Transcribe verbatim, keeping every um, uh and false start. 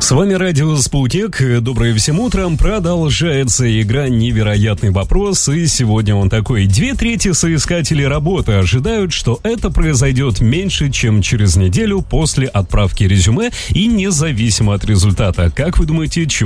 С вами радио «Спутник». Доброе всем утром. Продолжается игра «Невероятный вопрос». И сегодня он такой. Две трети соискателей работы ожидают, что это произойдет меньше, чем через неделю после отправки резюме и независимо от результата. Как вы думаете, чего?